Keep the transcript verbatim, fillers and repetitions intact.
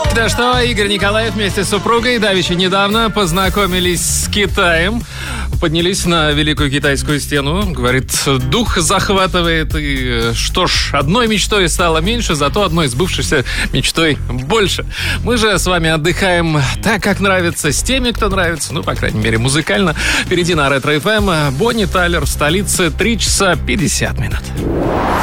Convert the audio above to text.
Да что, Игорь Николаев вместе с супругой давеча недавно познакомились с Китаем. Поднялись на Великую Китайскую стену. Говорит, дух захватывает. И что ж, одной мечтой стало меньше, зато одной сбывшейся мечтой больше. Мы же с вами отдыхаем так, как нравится, с теми, кто нравится. Ну, по крайней мере, музыкально. Впереди на Ретро эф эм Бонни Тайлер в столице три часа пятьдесят минут.